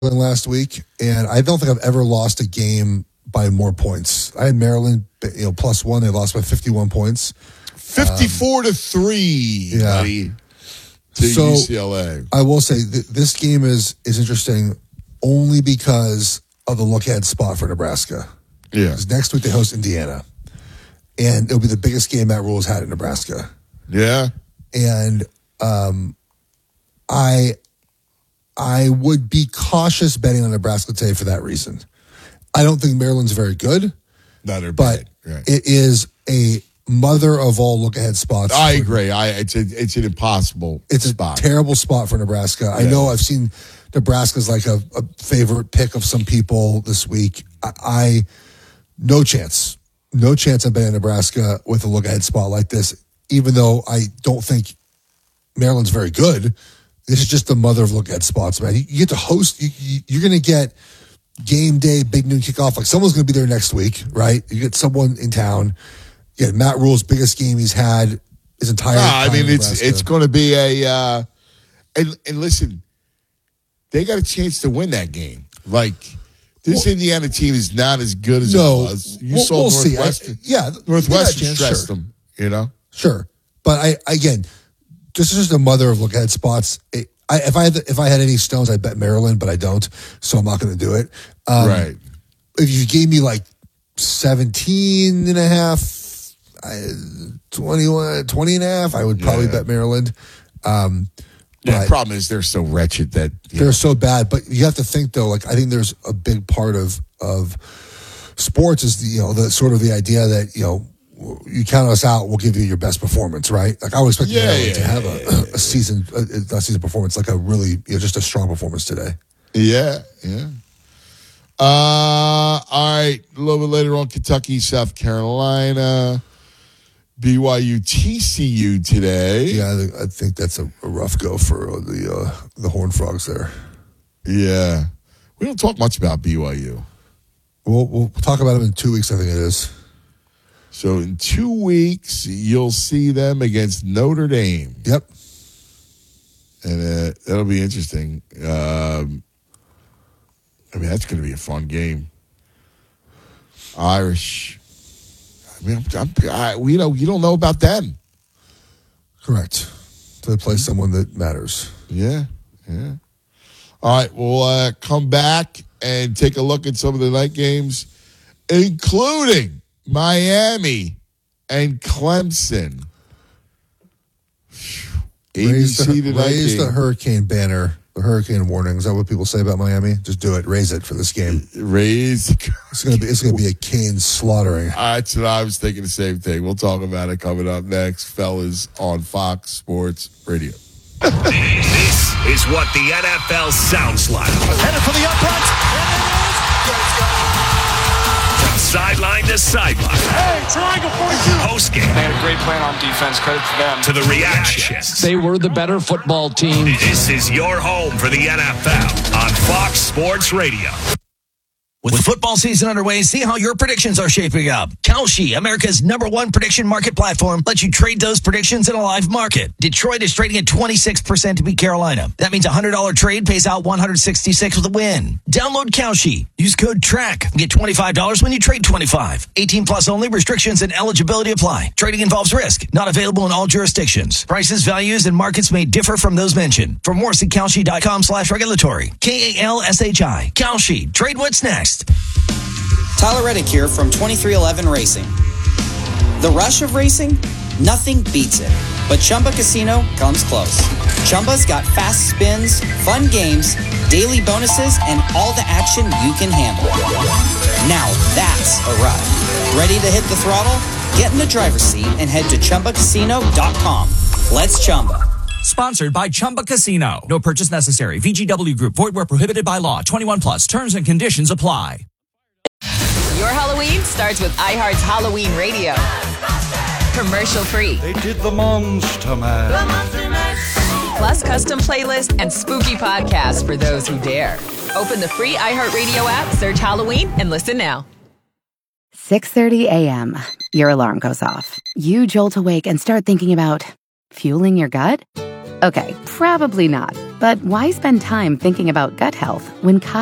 last week, and I don't think I've ever lost a game by more points. I had Maryland, +1. They lost by 51 points. 54-3, buddy, to UCLA. I will say this game is interesting only because of the look-ahead spot for Nebraska. Yeah. Because next week they host Indiana, and it'll be the biggest game Matt Rhule has had in Nebraska. Yeah. And I would be cautious betting on Nebraska today for that reason. I don't think Maryland's very good. Not their but right. It is a mother of all look-ahead spots. I agree. It's an impossible spot. A terrible spot for Nebraska. Yeah. I know I've seen Nebraska's like a favorite pick of some people this week. No chance. No chance I'm betting Nebraska with a look-ahead spot like this, even though I don't think Maryland's very good. This is just the mother of look-ahead spots, man. You get to host. You're going to get game day, big noon kickoff. Like someone's going to be there next week, right? You get someone in town. Yeah, Matt Rhule's biggest game he's had his entire time. It's going to be a and listen, they got a chance to win that game. Like this Indiana team is not as good as it was. You saw Northwestern. Northwestern stressed them. Sure, but again, this is just a mother of look ahead spots. If I had any stones, I'd bet Maryland, but I don't, so I'm not going to do it. Right. If you gave me like 17 and a half, 21, 20 and a half, I would probably bet Maryland. The problem is they're so wretched that they're so bad. But you have to think though, like I think there's a big part of sports is the sort of the idea that you count us out, we'll give you your best performance, right? Like I would expect Maryland to have a season performance, like a really just a strong performance today. Yeah. All right, a little bit later on, Kentucky, South Carolina, BYU, TCU today. Yeah, I think that's a rough go for the Horned Frogs there. Yeah, we don't talk much about BYU. We'll talk about them in 2 weeks. I think it is. So in 2 weeks, you'll see them against Notre Dame. Yep. And that'll be interesting. That's going to be a fun game. Irish. You don't know about them. Correct. To play someone that matters. Yeah. All right, we'll come back and take a look at some of the night games, including Miami and Clemson. Raise the hurricane banner, the hurricane warning. Is that what people say about Miami? Just do it. Raise it for this game. It's gonna be a cane slaughtering. That's what I was thinking. The same thing. We'll talk about it coming up next, fellas, on Fox Sports Radio. This is what the NFL sounds like. Headed for the upright. From sideline to sideline. Hey, triangle 42. Postgame. They had a great plan on defense. Credit to them. To the reactions. They were the better football team. This is your home for the NFL on Fox Sports Radio. With football season underway, see how your predictions are shaping up. Kalshi, America's #1 prediction market platform, lets you trade those predictions in a live market. Detroit is trading at 26% to beat Carolina. That means a $100 trade pays out $166 with a win. Download Kalshi. Use code TRACK. Get $25 when you trade 25. 18 plus only. Restrictions and eligibility apply. Trading involves risk. Not available in all jurisdictions. Prices, values, and markets may differ from those mentioned. For more, see Kalshi.com/regulatory. KALSHI. Kalshi. Trade what's next. Tyler Reddick here from 2311 Racing. The rush of racing? Nothing beats it. But Chumba Casino comes close. Chumba's got fast spins, fun games, daily bonuses, and all the action you can handle. Now that's a ride. Ready to hit the throttle? Get in the driver's seat and head to ChumbaCasino.com. Let's Chumba. Sponsored by Chumba Casino. No purchase necessary. VGW Group. Void where prohibited by law. 21 plus. Terms and conditions apply. Your Halloween starts with iHeart's Halloween Radio. Commercial free. They did the Monster Mash. Plus custom playlist and spooky podcasts for those who dare. Open the free iHeartRadio app, search Halloween, and listen now. 6:30 a.m. Your alarm goes off. You jolt awake and start thinking about fueling your gut? Okay, probably not. But why spend time thinking about gut health when